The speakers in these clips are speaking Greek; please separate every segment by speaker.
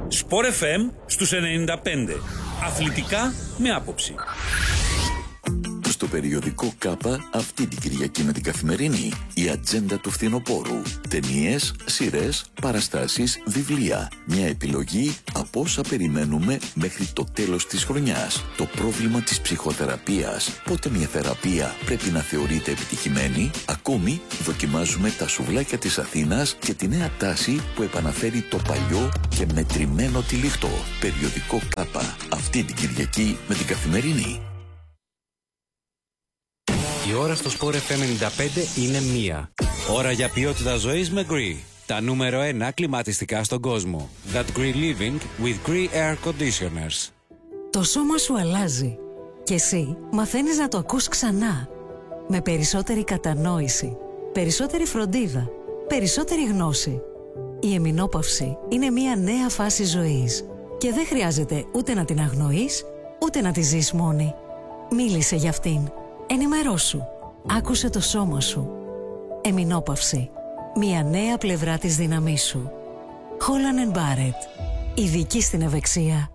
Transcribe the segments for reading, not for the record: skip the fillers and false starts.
Speaker 1: Sport FM στους 95. Αθλητικά με άποψη.
Speaker 2: Στο περιοδικό ΚΑΠΑ αυτή την Κυριακή με την Καθημερινή η ατζέντα του φθινοπόρου. Ταινίες, σειρές, παραστάσεις, βιβλία. Μια επιλογή από όσα περιμένουμε μέχρι το τέλος της χρονιάς. Το πρόβλημα της ψυχοθεραπείας. Πότε μια θεραπεία πρέπει να θεωρείται επιτυχημένη. Ακόμη δοκιμάζουμε τα σουβλάκια της Αθήνας και τη νέα τάση που επαναφέρει το παλιό και μετρημένο τυλιχτό. Περιοδικό ΚΑΠΑ αυτή την Κυριακή με την Καθημερινή.
Speaker 3: Η ώρα στο Sport FM 95 είναι 1. Ώρα για ποιότητα ζωής με Gree. Τα νούμερο 1 κλιματιστικά στον κόσμο. That Gree Living with Gree Air Conditioners.
Speaker 4: Το σώμα σου αλλάζει και εσύ μαθαίνεις να το ακούς ξανά. Με περισσότερη κατανόηση, περισσότερη φροντίδα, περισσότερη γνώση. Η εμεινόπαυση είναι μια νέα φάση ζωής και δεν χρειάζεται ούτε να την αγνοείς, ούτε να τη ζεις μόνη. Μίλησε για αυτήν. Ενημερώσου. Άκουσε το σώμα σου. Εμεινόπαυση. Μια νέα πλευρά της δύναμής σου. Holland & Barrett. Ειδική στην ευεξία.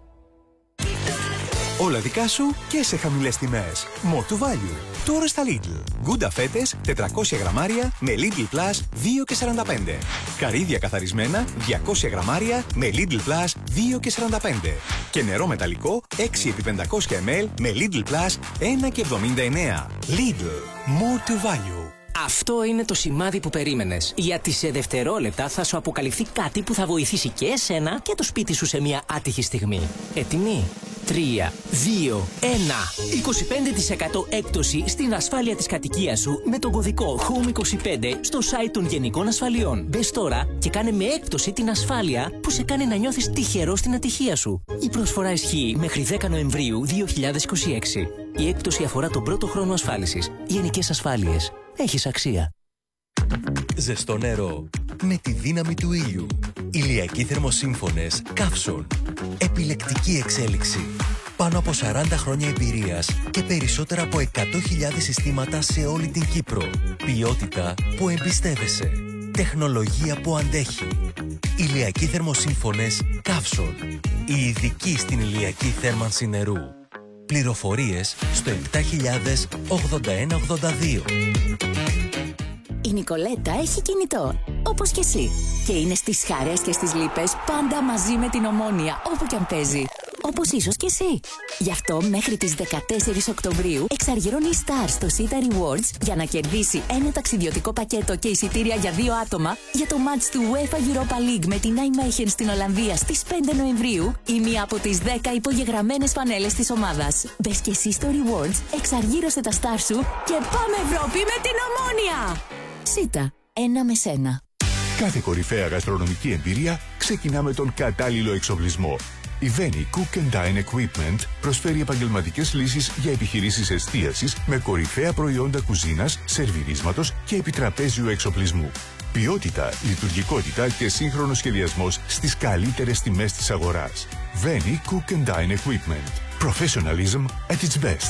Speaker 5: Όλα δικά σου και σε χαμηλές τιμές. More to value. Τώρα στα Lidl. Γκούντα φέτες 400 γραμμάρια με Lidl Plus 2,45. Καρύδια καθαρισμένα 200 γραμμάρια με Lidl Plus 2,45. Και νερό μεταλλικό 6x500 ml με Lidl Plus 1,79. Lidl. More to value.
Speaker 6: Αυτό είναι το σημάδι που περίμενες. Γιατί σε δευτερόλεπτα θα σου αποκαλυφθεί κάτι που θα βοηθήσει και εσένα και το σπίτι σου σε μια άτυχη στιγμή. Έτοιμοι? 3, 2, 1. 25% έκπτωση στην ασφάλεια της κατοικίας σου με τον κωδικό HOME25 στο site των Γενικών Ασφαλιών. Μπες τώρα και κάνε με έκπτωση την ασφάλεια που σε κάνει να νιώθεις τυχερό στην ατυχία σου. Η προσφορά ισχύει μέχρι 10 Νοεμβρίου 2026. Η έκπτωση αφορά τον πρώτο χρόνο ασφάλισης. Γενικές Ασφάλειες. Έχεις αξία.
Speaker 7: Ζεστό νερό με τη δύναμη του ήλιου. Ηλιακοί θερμοσύμφωνες Καύσον. Επιλεκτική εξέλιξη. Πάνω από 40 χρόνια εμπειρίας και περισσότερα από 100.000 συστήματα σε όλη την Κύπρο. Ποιότητα που εμπιστεύεσαι. Τεχνολογία που αντέχει. Ηλιακοί θερμοσύμφωνες Καύσον. Η ειδική στην ηλιακή θέρμανση νερού. Πληροφορίες στο 708182.
Speaker 8: Η Νικολέτα έχει κινητό, όπως και εσύ. Και είναι στις χαρές και στις λύπες πάντα μαζί με την Ομόνοια, όπου και αν παίζει. Όπως ίσως και εσύ. Γι' αυτό μέχρι τις 14 Οκτωβρίου εξαργυρώνει η Star στο Sita Rewards για να κερδίσει ένα ταξιδιωτικό πακέτο και εισιτήρια για 2 άτομα για το μάτς του UEFA Europa League με την Nijmegen στην Ολλανδία στις 5 Νοεμβρίου ή μία από τις 10 υπογεγραμμένες φανέλες της ομάδας. Μπες και εσύ στο Rewards, εξαργύρωσε τα Star σου και πάμε Ευρώπη με την Ομόνοια! Sita, ένα με σένα.
Speaker 9: Κάθε κορυφαία γαστρονομική εμπειρία ξεκινά με τον κατάλληλο εξοπλισμό. Η Veni Cook and Dine Equipment προσφέρει επαγγελματικές λύσεις για επιχειρήσεις εστίασης με κορυφαία προϊόντα κουζίνας, σερβιρίσματος και επιτραπέζιου εξοπλισμού. Ποιότητα, λειτουργικότητα και σύγχρονος σχεδιασμός στις καλύτερες τιμές της αγοράς. Veni Cook and Dine Equipment. Professionalism at its best.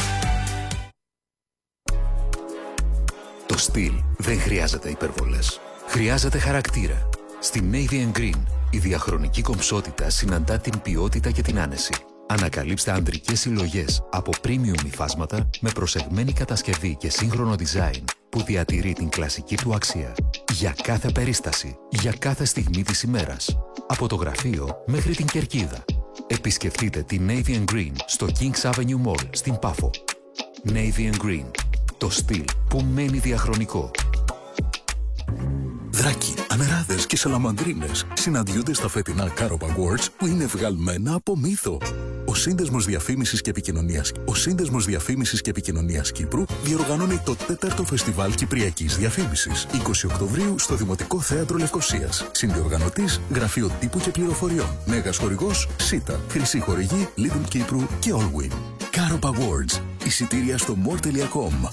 Speaker 10: Το στυλ δεν χρειάζεται υπερβολές. Χρειάζεται χαρακτήρα. Στη Navy & Green η διαχρονική κομψότητα συναντά την ποιότητα και την άνεση. Ανακαλύψτε ανδρικές συλλογές από premium υφάσματα με προσεγμένη κατασκευή και σύγχρονο design που διατηρεί την κλασική του αξία. Για κάθε περίσταση, για κάθε στιγμή της ημέρας. Από το γραφείο μέχρι την κερκίδα. Επισκεφτείτε τη Navy & Green στο Kings Avenue Mall στην Πάφο. Navy & Green. Το στυλ που μένει διαχρονικό.
Speaker 2: Δράκοι, ανεράδες και σαλαμανδρίνες συναντιούνται στα φετινά Carob Awards που είναι βγαλμένα από μύθο. Ο Σύνδεσμος Διαφήμισης και Επικοινωνίας Κύπρου διοργανώνει το 4ο Φεστιβάλ Κυπριακής Διαφήμισης 20 Οκτωβρίου στο Δημοτικό Θέατρο Λευκωσίας. Συνδιοργανωτής Γραφείο Τύπου και Πληροφοριών. Μέγας χορηγός Sita. Χρυσή χορηγή Lidl Κύπρου και Allwyn. Carob Awards. Εισιτήρια στο more.com.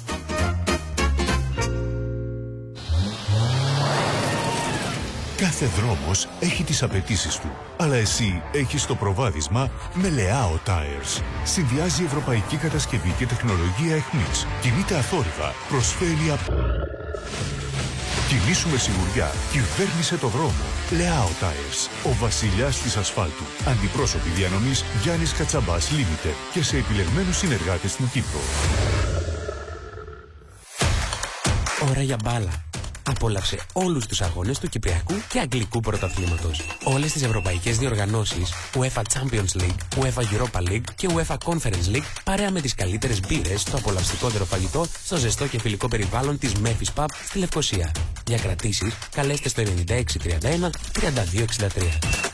Speaker 9: Κάθε δρόμος έχει τις απαιτήσεις του, αλλά εσύ έχεις το προβάδισμα με Leao Tires. Συνδυάζει ευρωπαϊκή κατασκευή και τεχνολογία εχμής. Κινείται αθόρυβα, προσφέρει Κινήσου με σιγουριά. Κυβέρνησε το δρόμο. Leao Tires. Ο βασιλιάς της ασφάλτου. Αντιπρόσωποι διανομής Γιάννης Κατσαμπάς Limited και σε επιλεγμένους συνεργάτες στην Κύπρο.
Speaker 11: Ώρα για μπάλα. Απόλαυσε όλους τους αγώνες του Κυπριακού και Αγγλικού πρωταθλήματος. Όλες τις ευρωπαϊκές διοργανώσεις, UEFA Champions League, UEFA Europa League και UEFA Conference League, παρέα με τις καλύτερες μπύρες, το απολαυστικότερο φαγητό, στο ζεστό και φιλικό περιβάλλον της Memphis Pub στη Λευκοσία. Για κρατήσεις, καλέστε στο 9631 3263.